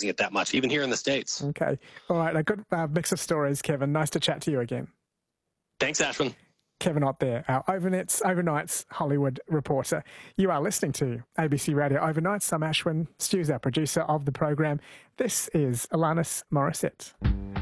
using it that much, even here in the States. Okay. All right. A good mix of stories, Kevin. Nice to chat to you again. Thanks, Ashwin. Kevin Ott there, our Overnight's Hollywood reporter. You are listening to ABC Radio Overnights. I'm Ashwin. Stu's our producer of the program. This is Alanis Morissette.